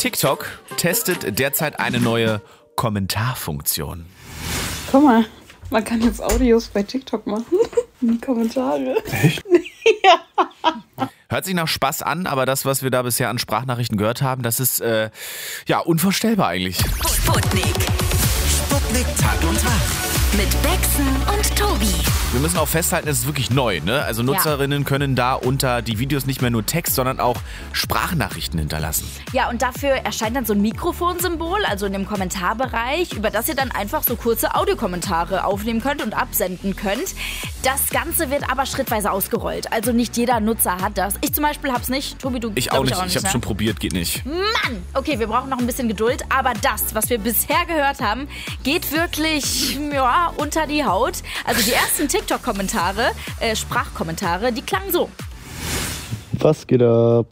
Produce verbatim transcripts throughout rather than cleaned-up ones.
TikTok testet derzeit eine neue Kommentarfunktion. Guck mal, man kann jetzt Audios bei TikTok machen. In die Kommentare. Echt? Ja. Hört sich nach Spaß an, aber das, was wir da bisher an Sprachnachrichten gehört haben, das ist äh, ja unvorstellbar eigentlich. Sputnik. Sputnik Tag und Tag. Mit Bexen und Tobi. Wir müssen auch festhalten, es ist wirklich neu, ne? Also Nutzerinnen ja. können da unter die Videos nicht mehr nur Text, sondern auch Sprachnachrichten hinterlassen. Ja, und dafür erscheint dann so ein Mikrofonsymbol, also in dem Kommentarbereich, über das ihr dann einfach so kurze Audiokommentare aufnehmen könnt und absenden könnt. Das Ganze wird aber schrittweise ausgerollt. Also nicht jeder Nutzer hat das. Ich zum Beispiel hab's nicht. Tobi, du Ich auch nicht. Ich, auch ich nicht, hab's ne? schon probiert, geht nicht. Mann! Okay, wir brauchen noch ein bisschen Geduld. Aber das, was wir bisher gehört haben, geht wirklich, ja, unter die Haut. Also die ersten TikTok-Kommentare, äh, Sprachkommentare, die klangen so. Was geht ab?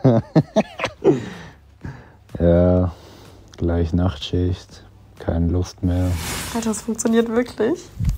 Ja, gleich Nachtschicht, keine Lust mehr. Alter, das funktioniert wirklich.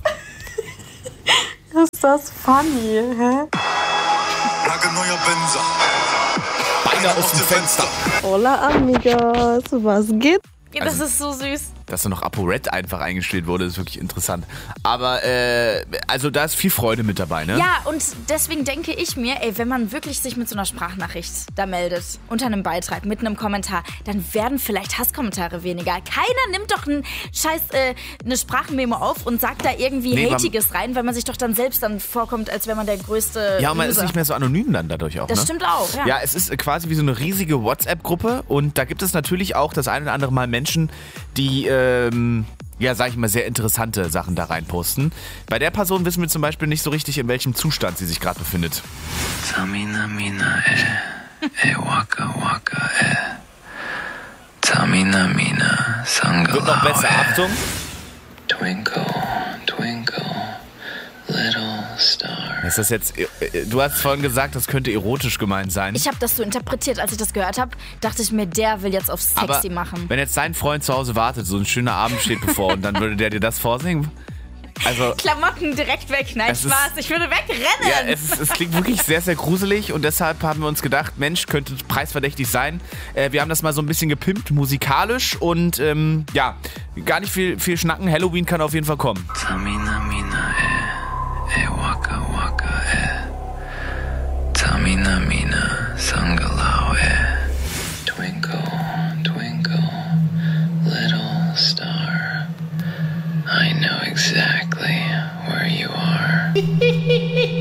Ist das funny, hä? Nagelneuer Benzer. Beine aus dem Fenster. Hola, amigos. Was geht? Das Also- ist so süß. Dass da noch ApoRed einfach eingestellt wurde, ist wirklich interessant. Aber, äh, also da ist viel Freude mit dabei, ne? Ja, und deswegen denke ich mir, ey, wenn man wirklich sich mit so einer Sprachnachricht da meldet, unter einem Beitrag, mit einem Kommentar, dann werden vielleicht Hasskommentare weniger. Keiner nimmt doch ein scheiß, äh, eine Sprachmemo auf und sagt da irgendwie Nee, Hatiges rein, weil man sich doch dann selbst dann vorkommt, als wäre man der größte Ja, und man ist Loser. nicht mehr so anonym dann dadurch auch, Das ne? stimmt auch, ja. Ja, es ist quasi wie so eine riesige WhatsApp-Gruppe und da gibt es natürlich auch das eine oder andere Mal Menschen, die, ähm, ja, sag ich mal, sehr interessante Sachen da reinposten. Bei der Person wissen wir zum Beispiel nicht so richtig, in welchem Zustand sie sich gerade befindet. Tamina mina eh, eh waka waka eh. Tamina mina sangala. Wird noch besser, Achtung. Twinkle, twinkle, little star. Ist das jetzt, äh, du hast vorhin gesagt, das könnte erotisch gemeint sein. Ich habe das so interpretiert, als ich das gehört habe, dachte ich mir, der will jetzt auf sexy Aber machen. wenn jetzt dein Freund zu Hause wartet, so ein schöner Abend steht bevor und dann würde der dir das vorsingen? Also, Klamotten direkt weg, nein, Es ist- Spaß, ich würde wegrennen. ja, es, ist, es klingt wirklich sehr, sehr gruselig und deshalb haben wir uns gedacht, Mensch, könnte preisverdächtig sein. Äh, wir haben das mal so ein bisschen gepimpt, musikalisch und ähm, ja, gar nicht viel, viel schnacken. Halloween kann auf jeden Fall kommen. Tamina mina eh, eh waka waka eh. Tamina mina sangala eh. Twinkle, twinkle, little star. I know exactly where you are.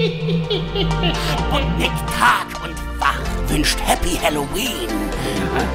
Sputnik Tag und Wach wünscht Happy Halloween.